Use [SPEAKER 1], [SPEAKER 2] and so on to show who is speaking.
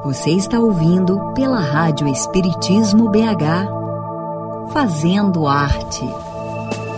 [SPEAKER 1] Você está ouvindo pela Rádio Espiritismo BH, Fazendo Arte.